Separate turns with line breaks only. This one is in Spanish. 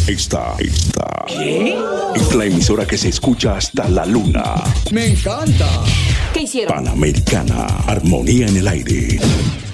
¿Qué? Es la emisora que se escucha hasta la luna.
¡Me encanta!
¿Qué hicieron?
Panamericana, armonía en el aire.